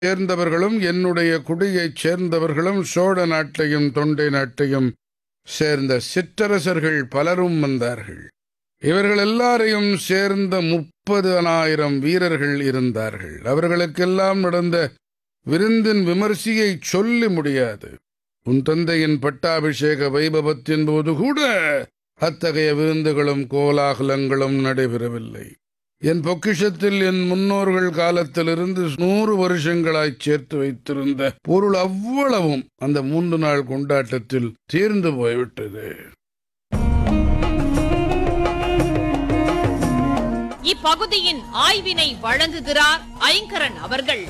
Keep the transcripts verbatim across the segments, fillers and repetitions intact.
சேர்ந்தவர்களும் என்னுடைய குடியைச் சேர்ந்தவர்களும் சோழ நாட்டையும் தொண்டை நாட்டையும் சேர்ந்த சிற்றரசர்கள் பலரும் வந்தார்கள். இவர்கள் எல்லாரையும் சேர்ந்த முப்பதனாயிரம் வீரர்கள் இருந்தார்கள். அவர்களுக்கெல்லாம் நடந்த விருந்தின் விமர்சையை சொல்லி முடியாது. உன் தந்தையின் பட்டாபிஷேக வைபவத்தின் போது கூட அத்தகைய விருந்துகளும் கோலாகலங்களும் நடைபெறவில்லை. என் பொக்கிஷத்தில் என் முன்னோர்கள் காலத்திலிருந்து நூறு வருஷங்களாய் சேர்த்து வைத்திருந்த பொருள் அவ்வளவும் அந்த மூன்று நாள் கொண்டாட்டத்தில் தீர்ந்து போய்விட்டது. இப்பகுதியின் ஆய்வினை வழங்குகிறார் ஐங்கரன் அவர்கள்.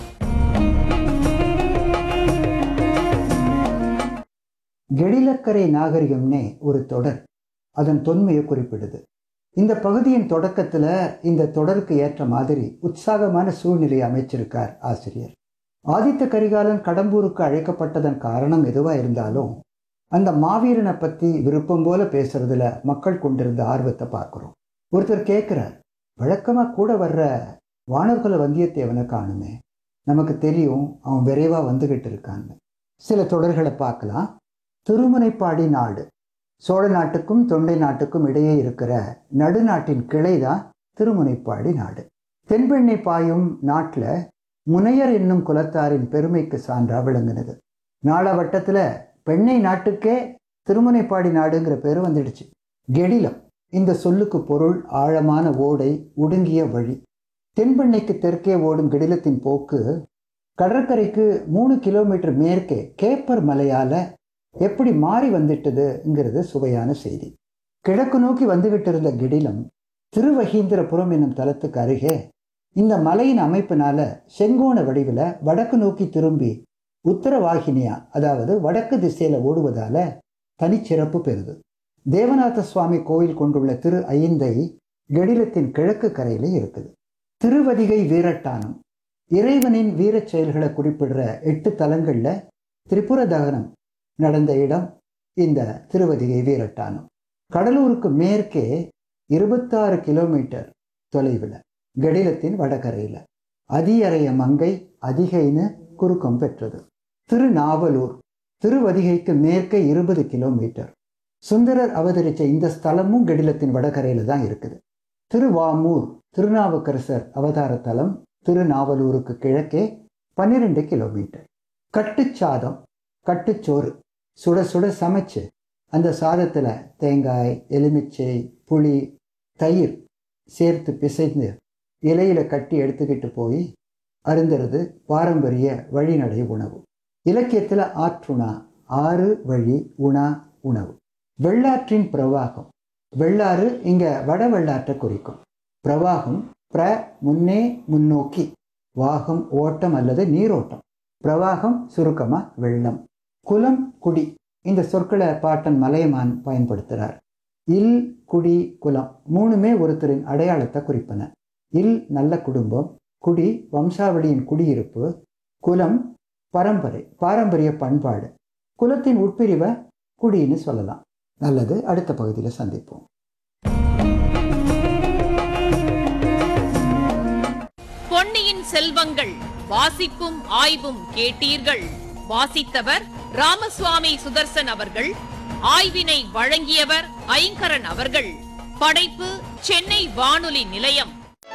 கெடிலக்கரை நாகரிகம்னே ஒரு தொடர் அதன் தொன்மையை குறிப்பிடுது. இந்த பகுதியின் தொடக்கத்துல இந்த தொடருக்கு ஏற்ற மாதிரி உற்சாகமான சூழ்நிலையை அமைச்சிருக்கார் ஆசிரியர். ஆதித்த கரிகாலன் கடம்பூருக்கு அழைக்கப்பட்டதன் காரணம் எதுவா இருந்தாலும் அந்த மாவீரனை பத்தி விருப்பம் போல பேசுறதுல மக்கள் கொண்டிருந்த ஆர்வத்தை பார்க்கிறோம். ஒருத்தர் கேட்கிறார், வழக்கமா கூட வர்ற வானர்குல வந்தியத்தேவனை காணுமே, நமக்கு தெரியும் அவன் விரைவா வந்துகிட்டு இருக்கான்னு. சில தொடர்களை பார்க்கலாம். திருமுனைப்பாடி நாடு சோழ நாட்டுக்கும் தொண்டை நாட்டுக்கும் இடையே இருக்கிற நடுநாட்டின் கிளைதான் திருமுனைப்பாடி நாடு. தென்பெண்ணை பாயும் நாட்டில் முனையர் என்னும் குலத்தாரின் பெருமைக்கு சான்றா விளங்குனது. நாள வட்டத்தில் பெண்ணை நாட்டுக்கே திருமுனைப்பாடி நாடுங்கிற பேர் வந்துடுச்சு. கெடிலம் இந்த சொல்லுக்கு பொருள் ஆழமான ஓடை, ஒடுங்கிய வழி. தென்பெண்ணைக்கு தெற்கே ஓடும் கெடிலத்தின் போக்கு கடற்கரைக்கு மூணு கிலோமீட்டர் மேற்கே கேப்பர் மலையால எப்படி மாறி வந்துட்டதுங்கிறது சுவையான செய்தி. கிழக்கு நோக்கி வந்துகிட்டு இருந்த கெடிலம் திருவகீந்திரபுரம் என்னும் தலத்துக்கு அருகே இந்த மலையின் அமைப்பினால செங்கோண வடிவில் வடக்கு நோக்கி திரும்பி உத்தரவாகினியா, அதாவது வடக்கு திசையில ஓடுவதால தனிச்சிறப்பு பெறுது. தேவநாத சுவாமி கோயில் கொண்டுள்ள திரு ஐந்தை கெடிலத்தின் கிழக்கு கரையில இருக்குது. திருவதிகை வீரட்டானம் இறைவனின் வீரச் செயல்களை குறிப்பிடுற எட்டு தலங்கள்ல திரிபுர தகனம் நடந்த இடம் இந்த திருவதிகை வீரட்டானம். கடலூருக்கு மேற்கே இருபத்தாறு கிலோமீட்டர் தொலைவில் கெடிலத்தின் வடகரையில் அதியறைய மங்கை அதிகைன்னு குறுக்கம் பெற்றது. திருநாவலூர் திருவதிகைக்கு மேற்கே இருபது கிலோமீட்டர். சுந்தரர் அவதரித்த இந்த ஸ்தலமும் கெடிலத்தின் வடகரையில் தான் இருக்குது. திருவாமூர் திருநாவுக்கரசர் அவதார தலம் திருநாவலூருக்கு கிழக்கே பன்னிரெண்டு கிலோமீட்டர். கட்டுச்சாதம் கட்டுச்சோறு சுட சுட சமைச்சு அந்த சாதத்தில் தேங்காய், எலுமிச்சை, புளி, தயிர் சேர்த்து பிசைந்து இலையில கட்டி எடுத்துக்கிட்டு போய் அருந்துறது பாரம்பரிய வழிநடை உணவு. இலக்கியத்தில் ஆற்றுணா ஆறு வழி உணா உணவு. வெள்ளாற்றின் பிரவாகம் வெள்ளாறு இங்க வட வெள்ளாற்றை குறிக்கும். பிரவாகம் பிர முன்னே முன்னோக்கி, வாகம் ஓட்டம் அல்லது நீரோட்டம், பிரவாகம் சுருக்கமா வெள்ளம். குலம் குடி இந்த சொற்களை பாட்டன் மலையமான் பயன்படுத்துகிறார். இல் குடி குலம் மூணுமே ஒருத்தரின் அடையாளத்தை குறிப்பன. இல் நல்ல குடும்பம், குடி வம்சாவளியின் குடியிருப்பு, குலம் பரம்பரை பாரம்பரிய பண்பாடு. குலத்தின் உட்பிரிவை குடின்னு சொல்லலாம். நல்லது, அடுத்த பகுதியில் சந்திப்போம். பொன்னியின் செல்வங்கள் வாசிப்பும் ஆய்வும் கேட்டீர்கள். வாசித்தவர் ராமசுவாமி சுதர்சன் அவர்கள். ஆய்வினை வழங்கியவர் ஐங்கரன் அவர்கள். படைப்பு சென்னை வானொலி நிலையம்.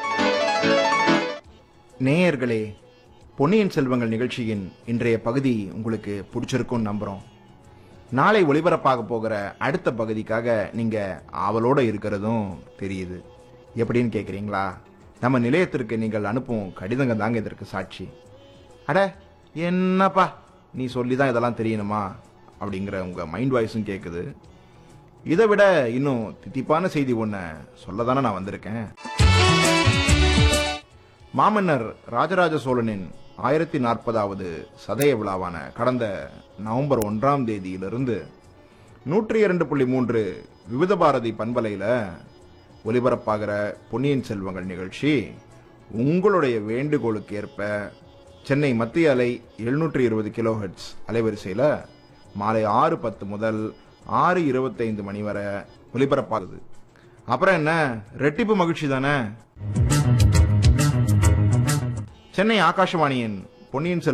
நேயர்களே, பொன்னியின் செல்வங்கள் நிகழ்ச்சியின் இன்றைய பகுதி உங்களுக்கு பிடிச்சிருக்கும்னு நம்புறோம். நாளை ஒளிபரப்பாக போகிற அடுத்த பகுதிக்காக நீங்க ஆவலோட இருக்கிறதும் தெரியுது. எப்படின்னு கேட்குறீங்களா? நம்ம நிலையத்திற்கு நீங்கள் அனுப்பும் கடிதங்க தாங்க இதற்கு சாட்சி. அட என்னப்பா நீ சொல்லி தான் இதெல்லாம் தெரியணுமா அப்படிங்கிற உங்கள் மைண்ட் வாய்ஸும் கேட்குது. இதை விட இன்னும் தித்திப்பான செய்தி ஒன்று சொல்ல தானே நான் வந்திருக்கேன். மாமன்னர் ராஜராஜ சோழனின் ஆயிரத்தி நாற்பதாவது சதய விழாவான கடந்த நவம்பர் ஒன்றாம் தேதியிலிருந்து நூற்றி இரண்டு புள்ளி மூன்று விவித பாரதி பண்பலையில் ஒலிபரப்பாகிற பொன்னியின் செல்வங்கள் நிகழ்ச்சி உங்களுடைய வேண்டுகோளுக்கு ஏற்ப சென்னை மத்திய அலை எழுநூற்றி இருபது கிலோ ஹெர்ட்ஸ் அலைவரிசையில் மாலை ஆறு பத்து முதல் ஆறு இருபத்தைந்து மணி வரை ஒலிபரப்பாகுது. அப்புறம் என்ன, ரெட்டிப்பு மகிழ்ச்சி தானே. சென்னை ஆகாஷவாணியின் பொன்னியின் செல்வன்